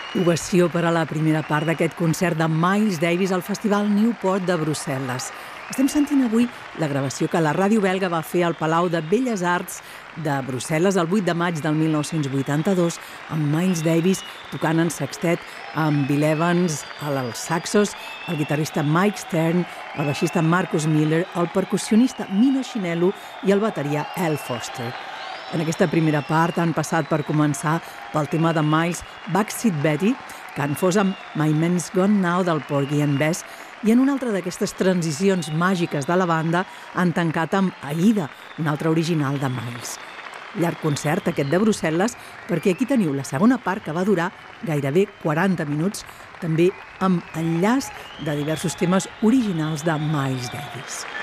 Ovació per a la primera part d'aquest concert de Miles Davis al Festival Newport de Brussel·les. Estem sentint avui la gravació que la ràdio belga va fer al Palau de Belles Arts de Brussel·les el 8 de maig del 1982 amb Miles Davis tocant en sextet amb Bill Evans als saxos, el guitarrista Mike Stern, el baixista Marcus Miller, el percussionista Mino Chinello i el bateria Al Foster. En aquesta primera part han passat per començar pel tema de Miles Backseat Betty, Can Fos amb My Man's Gone Now del Porgy and Bess, i en una altra d'aquestes transicions màgiques de la banda han tancat amb Aida, un altre original de Miles. Llarg concert aquest de Brussel·les, perquè aquí teniu la segona part que va durar gairebé 40 minuts, també amb enllaç de diversos temes originals de Miles Davis.